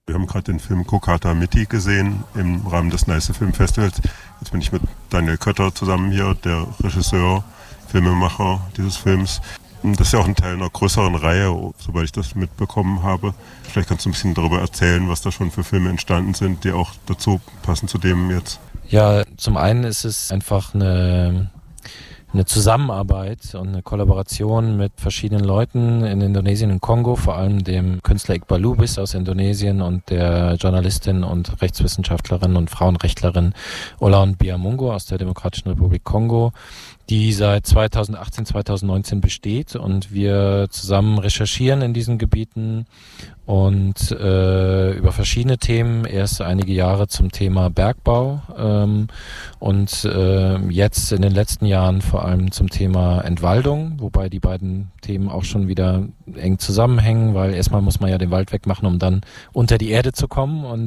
Wir haben gerade den Film Kokata Mitti gesehen im Rahmen des Neiße Filmfestivals. Jetzt bin ich mit Daniel Kötter zusammen hier, der Regisseur, Filmemacher dieses Films. Das ist ja auch ein Teil einer größeren Reihe, soweit ich das mitbekommen habe. Vielleicht kannst du ein bisschen darüber erzählen, was da schon für Filme entstanden sind, die auch dazu passen zu dem jetzt. Ja, zum einen ist es einfach eine Zusammenarbeit und eine Kollaboration mit verschiedenen Leuten in Indonesien und Kongo, vor allem dem Künstler Iqbal Lubis aus Indonesien und der Journalistin und Rechtswissenschaftlerin und Frauenrechtlerin Olaun Biamungo aus der Demokratischen Republik Kongo, die seit 2018, 2019 besteht und wir zusammen recherchieren in diesen Gebieten und über verschiedene Themen, erst einige Jahre zum Thema Bergbau und jetzt in den letzten Jahren vor allem zum Thema Entwaldung, wobei die beiden Themen auch schon wieder eng zusammenhängen, weil erstmal muss man ja den Wald wegmachen, um dann unter die Erde zu kommen, an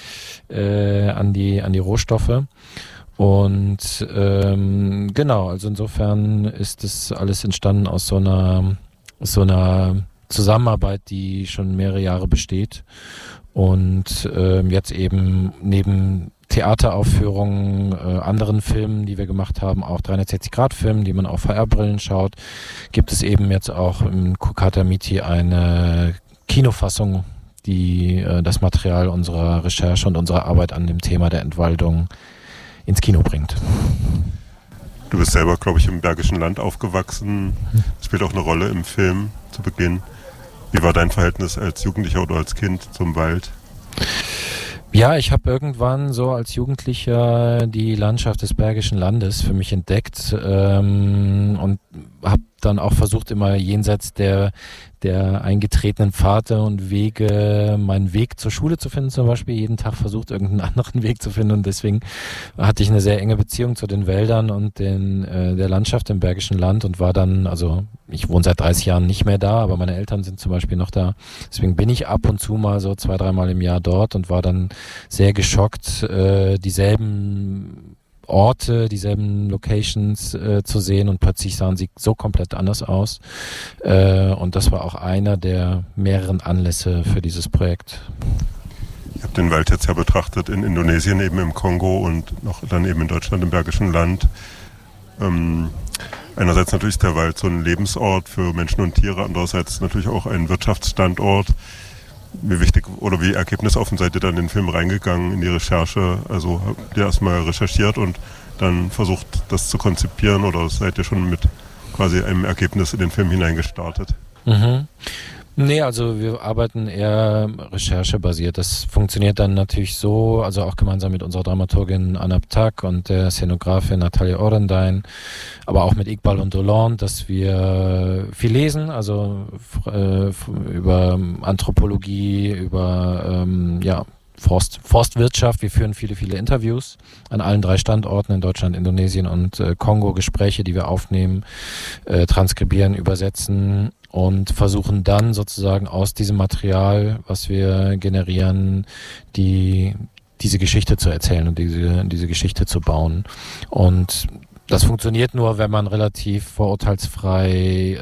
die Rohstoffe. Und genau, also insofern ist das alles entstanden aus so einer Zusammenarbeit, die schon mehrere Jahre besteht und jetzt eben neben Theateraufführungen, anderen Filmen, die wir gemacht haben, auch 360-Grad-Filmen, die man auf VR-Brillen schaut, gibt es eben jetzt auch im Kokata Mitti eine Kinofassung, die das Material unserer Recherche und unserer Arbeit an dem Thema der Entwaldung ins Kino bringt. Du bist selber, glaube ich, im Bergischen Land aufgewachsen. Das spielt auch eine Rolle im Film zu Beginn. Wie war dein Verhältnis als Jugendlicher oder als Kind zum Wald? Ja, ich habe irgendwann so als Jugendlicher die Landschaft des Bergischen Landes für mich entdeckt und habe dann auch versucht, immer jenseits der eingetretenen Pfade und Wege meinen Weg zur Schule zu finden, zum Beispiel jeden Tag versucht, irgendeinen anderen Weg zu finden und deswegen hatte ich eine sehr enge Beziehung zu den Wäldern und der Landschaft im Bergischen Land und war dann, also ich wohne seit 30 Jahren nicht mehr da, aber meine Eltern sind zum Beispiel noch da, deswegen bin ich ab und zu mal so 2-3 Mal im Jahr dort und war dann sehr geschockt, dieselben Orte, dieselben Locations zu sehen und plötzlich sahen sie so komplett anders aus. Und das war auch einer der mehreren Anlässe für dieses Projekt. Ich habe den Wald jetzt ja betrachtet in Indonesien, eben im Kongo und noch dann eben in Deutschland im Bergischen Land. Einerseits natürlich ist der Wald so ein Lebensort für Menschen und Tiere, andererseits natürlich auch ein Wirtschaftsstandort. Wie wichtig oder wie ergebnisoffen seid ihr dann in den Film reingegangen, in die Recherche? Also habt ihr erstmal recherchiert und dann versucht, das zu konzipieren oder seid ihr schon mit quasi einem Ergebnis in den Film hineingestartet? Nee, also wir arbeiten eher recherchebasiert. Das funktioniert dann natürlich so, also auch gemeinsam mit unserer Dramaturgin Anab Tak und der Szenografin Natalia Orendain, aber auch mit Iqbal und Olaun, dass wir viel lesen, also über Anthropologie, über Forstwirtschaft. Wir führen viele, viele Interviews an allen 3 Standorten in Deutschland, Indonesien und Kongo, Gespräche, die wir aufnehmen, transkribieren, übersetzen und versuchen dann sozusagen aus diesem Material, was wir generieren, diese Geschichte zu erzählen und diese Geschichte zu bauen. Und das funktioniert nur, wenn man relativ vorurteilsfrei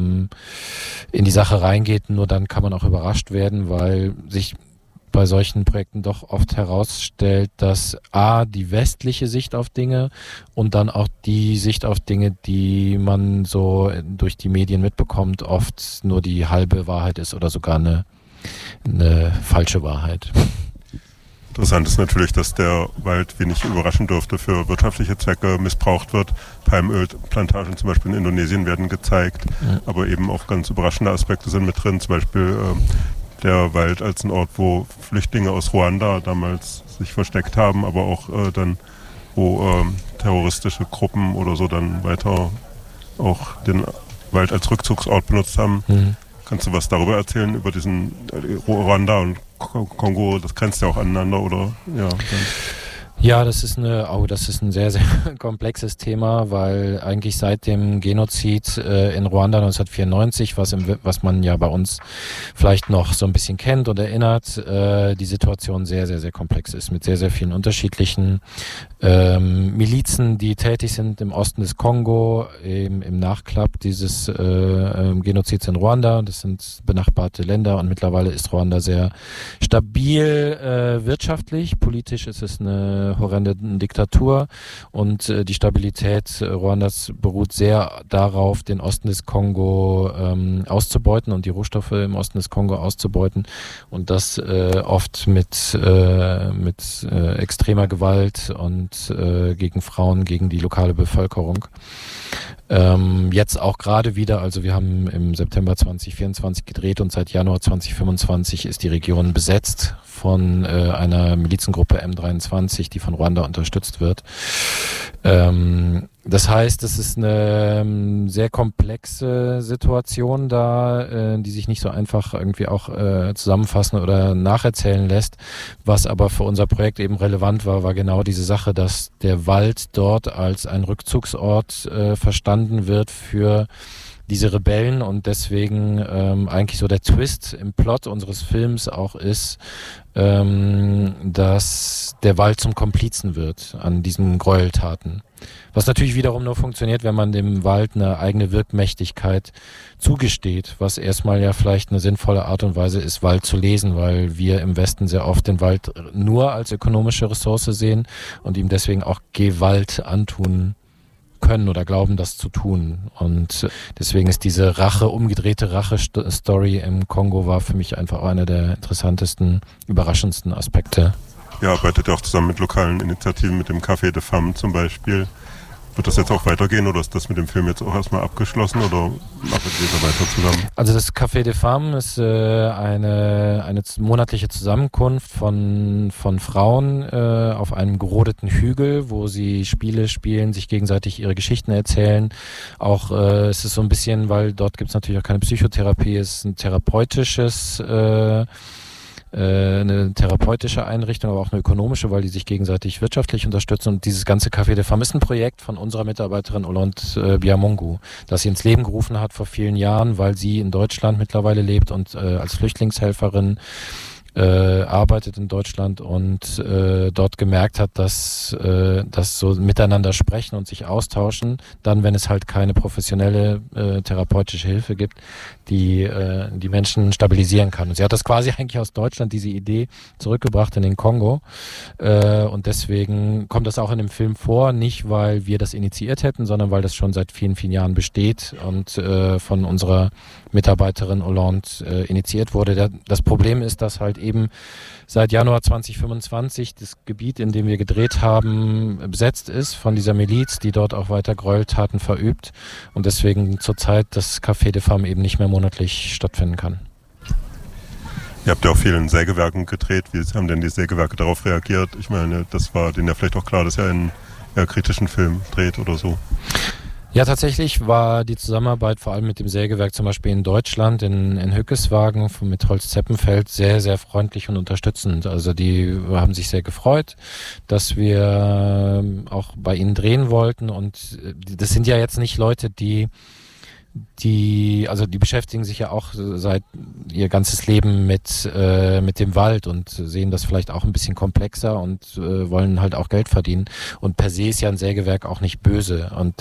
in die Sache reingeht. Nur dann kann man auch überrascht werden, weil sich bei solchen Projekten doch oft herausstellt, dass die westliche Sicht auf Dinge und dann auch die Sicht auf Dinge, die man so durch die Medien mitbekommt, oft nur die halbe Wahrheit ist oder sogar eine falsche Wahrheit. Interessant ist natürlich, dass der Wald, wie nicht überraschen dürfte, für wirtschaftliche Zwecke missbraucht wird. Palmölplantagen zum Beispiel in Indonesien werden gezeigt, aber eben auch ganz überraschende Aspekte sind mit drin, zum Beispiel der Wald als ein Ort, wo Flüchtlinge aus Ruanda damals sich versteckt haben, aber auch dann, wo terroristische Gruppen oder so dann weiter auch den Wald als Rückzugsort benutzt haben. Kannst du was darüber erzählen, über diesen Ruanda und Kongo, das grenzt ja auch aneinander, oder? Ja. Ja, das ist ein sehr, sehr komplexes Thema, weil eigentlich seit dem Genozid in Ruanda 1994, was man ja bei uns vielleicht noch so ein bisschen kennt und erinnert, die Situation sehr, sehr, sehr komplex ist, mit sehr, sehr vielen unterschiedlichen Milizen, die tätig sind im Osten des Kongo, im Nachklapp dieses Genozids in Ruanda. Das sind benachbarte Länder und mittlerweile ist Ruanda sehr stabil wirtschaftlich. Politisch ist es eine horrende Diktatur und die Stabilität Ruandas beruht sehr darauf, den Osten des Kongo auszubeuten und die Rohstoffe im Osten des Kongo auszubeuten und das oft mit extremer Gewalt und gegen Frauen, gegen die lokale Bevölkerung. Jetzt auch gerade wieder, also wir haben im September 2024 gedreht und seit Januar 2025 ist die Region besetzt von einer Milizengruppe M23, die von Ruanda unterstützt wird. Das heißt, es ist eine sehr komplexe Situation da, die sich nicht so einfach irgendwie auch zusammenfassen oder nacherzählen lässt. Was aber für unser Projekt eben relevant war genau diese Sache, dass der Wald dort als ein Rückzugsort verstanden wird für diese Rebellen und deswegen eigentlich so der Twist im Plot unseres Films auch ist, dass der Wald zum Komplizen wird an diesen Gräueltaten. Was natürlich wiederum nur funktioniert, wenn man dem Wald eine eigene Wirkmächtigkeit zugesteht, was erstmal ja vielleicht eine sinnvolle Art und Weise ist, Wald zu lesen, weil wir im Westen sehr oft den Wald nur als ökonomische Ressource sehen und ihm deswegen auch Gewalt antun können oder glauben, das zu tun. Und deswegen ist diese umgedrehte Rache-Story im Kongo war für mich einfach einer der interessantesten, überraschendsten Aspekte. Ihr arbeitet ja auch zusammen mit lokalen Initiativen, mit dem Café de Femme zum Beispiel. Wird das jetzt auch weitergehen oder ist das mit dem Film jetzt auch erstmal abgeschlossen oder arbeitet ihr da weiter zusammen? Also das Café de Femme ist eine monatliche Zusammenkunft von Frauen auf einem gerodeten Hügel, wo sie Spiele spielen, sich gegenseitig ihre Geschichten erzählen. Auch es ist so ein bisschen, weil dort gibt es natürlich auch keine Psychotherapie, es ist ein eine therapeutische Einrichtung, aber auch eine ökonomische, weil die sich gegenseitig wirtschaftlich unterstützen. Und dieses ganze Café de Femme ist ein Projekt von unserer Mitarbeiterin Olonde Biamungu, das sie ins Leben gerufen hat vor vielen Jahren, weil sie in Deutschland mittlerweile lebt und als Flüchtlingshelferin arbeitet in Deutschland und dort gemerkt hat, dass so miteinander sprechen und sich austauschen, dann, wenn es halt keine professionelle therapeutische Hilfe gibt, die Menschen stabilisieren kann. Und sie hat das quasi eigentlich aus Deutschland, diese Idee, zurückgebracht in den Kongo. Und deswegen kommt das auch in dem Film vor, nicht weil wir das initiiert hätten, sondern weil das schon seit vielen, vielen Jahren besteht und von unserer Mitarbeiterin Olonde initiiert wurde. Das Problem ist, dass halt eben seit Januar 2025 das Gebiet, in dem wir gedreht haben, besetzt ist von dieser Miliz, die dort auch weiter Gräueltaten verübt und deswegen zurzeit das Café de Femme eben nicht mehr monatlich stattfinden kann. Ihr habt ja auch viel in Sägewerken gedreht. Wie haben denn die Sägewerke darauf reagiert? Ich meine, das war denen ja vielleicht auch klar, dass ihr einen eher kritischen Film dreht oder so. Ja, tatsächlich war die Zusammenarbeit vor allem mit dem Sägewerk zum Beispiel in Deutschland, in Hückeswagen mit Holz Zeppenfeld sehr, sehr freundlich und unterstützend. Also die haben sich sehr gefreut, dass wir auch bei ihnen drehen wollten und das sind ja jetzt nicht Leute, die beschäftigen sich ja auch seit ihr ganzes Leben mit dem Wald und sehen das vielleicht auch ein bisschen komplexer und wollen halt auch Geld verdienen. Und per se ist ja ein Sägewerk auch nicht böse. Und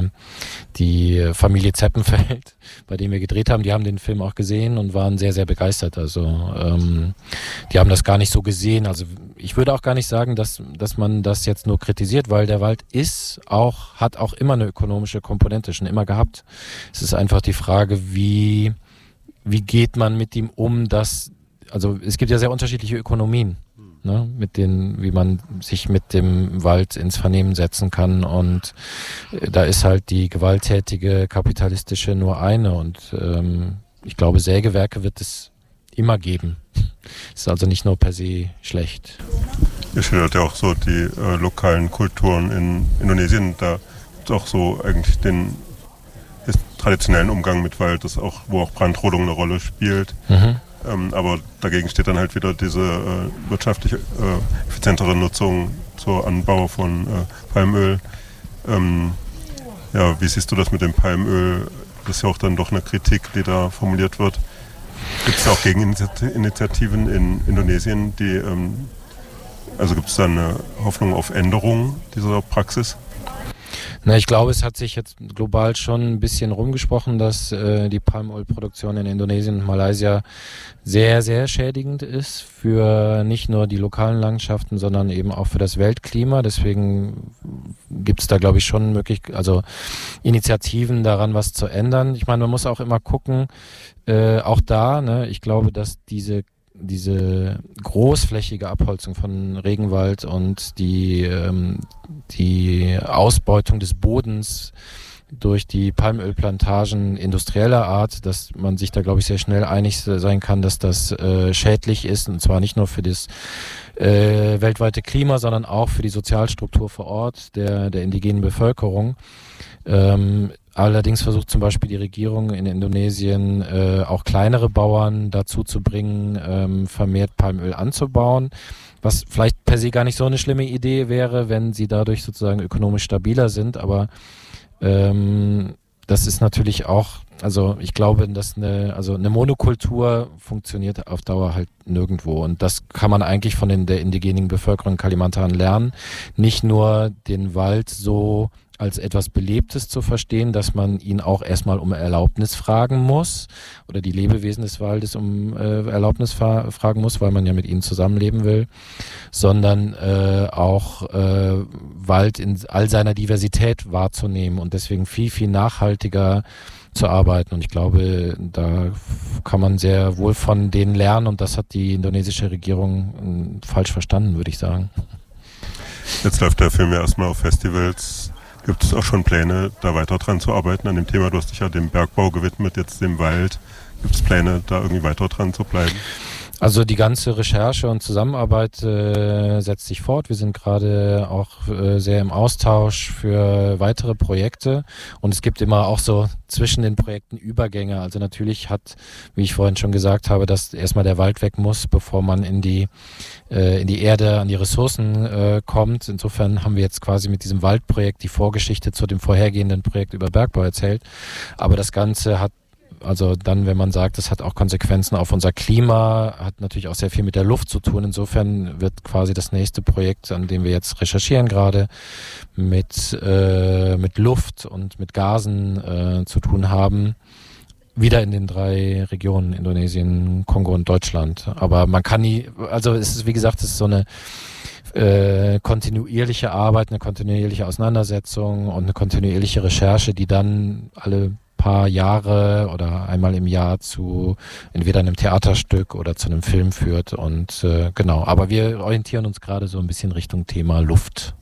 die Familie Zeppenfeld, bei dem wir gedreht haben, die haben den Film auch gesehen und waren sehr, sehr begeistert. Also die haben das gar nicht so gesehen. Also ich würde auch gar nicht sagen, dass man das jetzt nur kritisiert, weil der Wald hat auch immer eine ökonomische Komponente, schon immer gehabt. Es ist einfach die Frage, wie geht man mit ihm um, also es gibt ja sehr unterschiedliche Ökonomien, ne, wie man sich mit dem Wald ins Vernehmen setzen kann und da ist halt die gewalttätige kapitalistische nur eine und ich glaube, Sägewerke wird es immer geben. Ist also nicht nur per se schlecht. Ihr schildert ja auch so die lokalen Kulturen in Indonesien, da gibt es auch so eigentlich den traditionellen Umgang mit Wald, wo auch Brandrodung eine Rolle spielt. Aber dagegen steht dann halt wieder diese wirtschaftlich effizientere Nutzung zur Anbau von Palmöl. Wie siehst du das mit dem Palmöl? Das ist ja auch dann doch eine Kritik, die da formuliert wird. Gibt es auch Gegeninitiativen in Indonesien, gibt es da eine Hoffnung auf Änderung dieser Praxis? Na, ich glaube, es hat sich jetzt global schon ein bisschen rumgesprochen, dass die Palmölproduktion in Indonesien und Malaysia sehr, sehr schädigend ist für nicht nur die lokalen Landschaften, sondern eben auch für das Weltklima. Deswegen gibt es da, glaube ich, schon Initiativen daran, was zu ändern. Ich meine, man muss auch immer gucken, auch da, ne, ich glaube, dass diese großflächige Abholzung von Regenwald und die Ausbeutung des Bodens durch die Palmölplantagen industrieller Art, dass man sich da, glaube ich, sehr schnell einig sein kann, dass das schädlich ist, und zwar nicht nur für das weltweite Klima, sondern auch für die Sozialstruktur vor Ort der indigenen Bevölkerung. Allerdings versucht zum Beispiel die Regierung in Indonesien auch kleinere Bauern dazu zu bringen, vermehrt Palmöl anzubauen, was vielleicht per se gar nicht so eine schlimme Idee wäre, wenn sie dadurch sozusagen ökonomisch stabiler sind, aber das ist natürlich auch, also ich glaube, dass eine Monokultur funktioniert auf Dauer halt nirgendwo, und das kann man eigentlich von der indigenen Bevölkerung in Kalimantan lernen, nicht nur den Wald so als etwas Belebtes zu verstehen, dass man ihn auch erstmal um Erlaubnis fragen muss oder die Lebewesen des Waldes um Erlaubnis fragen muss, weil man ja mit ihnen zusammenleben will, sondern auch Wald in all seiner Diversität wahrzunehmen und deswegen viel, viel nachhaltiger zu arbeiten. Und ich glaube, da kann man sehr wohl von denen lernen, und das hat die indonesische Regierung falsch verstanden, würde ich sagen. Jetzt läuft der Film ja erstmal auf Festivals. Gibt es auch schon Pläne, da weiter dran zu arbeiten an dem Thema? Du hast dich ja dem Bergbau gewidmet, jetzt dem Wald. Gibt es Pläne, da irgendwie weiter dran zu bleiben? Also die ganze Recherche und Zusammenarbeit setzt sich fort. Wir sind gerade auch sehr im Austausch für weitere Projekte, und es gibt immer auch so zwischen den Projekten Übergänge. Also natürlich wie ich vorhin schon gesagt habe, dass erstmal der Wald weg muss, bevor man in die Erde, an die Ressourcen kommt. Insofern haben wir jetzt quasi mit diesem Waldprojekt die Vorgeschichte zu dem vorhergehenden Projekt über Bergbau erzählt. Aber das Ganze hat, also dann, wenn man sagt, das hat auch Konsequenzen auf unser Klima, hat natürlich auch sehr viel mit der Luft zu tun. Insofern wird quasi das nächste Projekt, an dem wir jetzt recherchieren gerade, mit Luft und mit Gasen zu tun haben, wieder in den 3 Regionen, Indonesien, Kongo und Deutschland. Aber man kann nie, also es ist, wie gesagt, es ist so eine kontinuierliche Arbeit, eine kontinuierliche Auseinandersetzung und eine kontinuierliche Recherche, die dann alle paar Jahre oder einmal im Jahr zu entweder einem Theaterstück oder zu einem Film führt. Und genau, aber wir orientieren uns gerade so ein bisschen Richtung Thema Luft.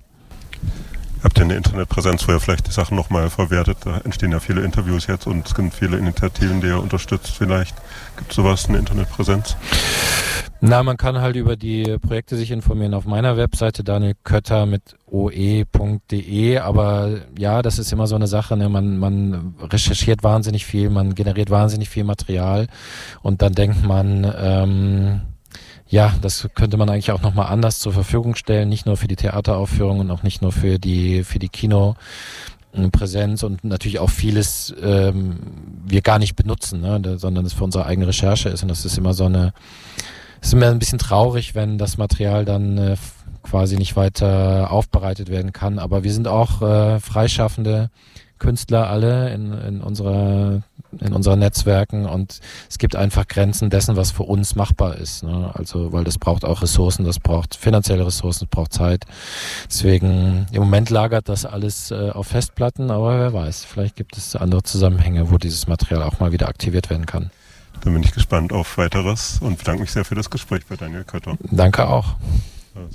Habt ihr eine Internetpräsenz, wo ihr vielleicht die Sachen nochmal verwertet? Da entstehen ja viele Interviews jetzt und es gibt viele Initiativen, die ihr unterstützt vielleicht. Gibt es sowas, eine Internetpräsenz? Na, man kann halt über die Projekte sich informieren auf meiner Webseite danielkötter mit oe.de, aber ja, das ist immer so eine Sache, ne? Man recherchiert wahnsinnig viel, man generiert wahnsinnig viel Material und dann denkt man, ja, das könnte man eigentlich auch nochmal anders zur Verfügung stellen, nicht nur für die Theateraufführung und auch nicht nur für die Kinopräsenz und natürlich auch vieles wir gar nicht benutzen, ne? Sondern es für unsere eigene Recherche ist, und das ist immer ist immer ein bisschen traurig, wenn das Material dann quasi nicht weiter aufbereitet werden kann, aber wir sind auch freischaffende Künstler alle in unseren Netzwerken, und es gibt einfach Grenzen dessen, was für uns machbar ist, ne? Also, weil das braucht auch Ressourcen, das braucht finanzielle Ressourcen, das braucht Zeit. Deswegen, im Moment lagert das alles auf Festplatten, aber wer weiß, vielleicht gibt es andere Zusammenhänge, wo dieses Material auch mal wieder aktiviert werden kann. Dann bin ich gespannt auf Weiteres und bedanke mich sehr für das Gespräch bei Daniel Kötter. Danke auch.